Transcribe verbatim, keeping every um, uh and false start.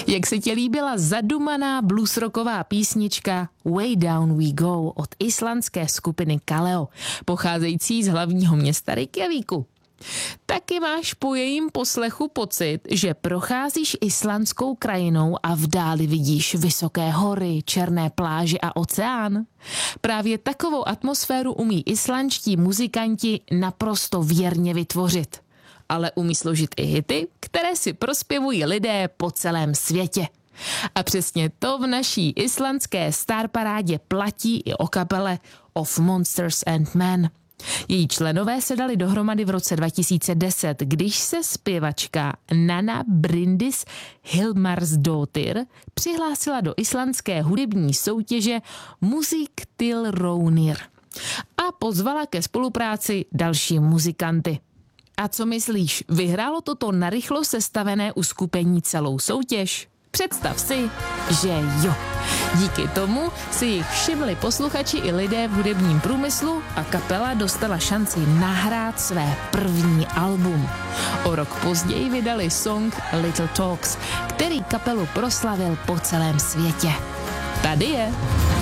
Jak se ti líbila zadumaná bluesrocková písnička Way Down We Go od islandské skupiny Kaleo, pocházející z hlavního města Reykjavíku? Taky máš po jejím poslechu pocit, že procházíš islandskou krajinou a v dáli vidíš vysoké hory, černé pláže a oceán? Právě takovou atmosféru umí islandští muzikanti naprosto věrně vytvořit. Ale umí složit i hity, které si prospěvují lidé po celém světě. A přesně to v naší islandské starparádě platí i o kapele Of Monsters and Men. Její členové se dali dohromady v roce dva tisíce deset, když se zpěvačka Nana Bryndís Hilmarsdóttir přihlásila do islandské hudební soutěže Music til Rónir a pozvala ke spolupráci další muzikanty. A co myslíš, vyhrálo toto narychlo sestavené uskupení celou soutěž? Představ si, že jo. Díky tomu si jich všimli posluchači i lidé v hudebním průmyslu a kapela dostala šanci nahrát své první album. O rok později vydali song Little Talks, který kapelu proslavil po celém světě. Tady je.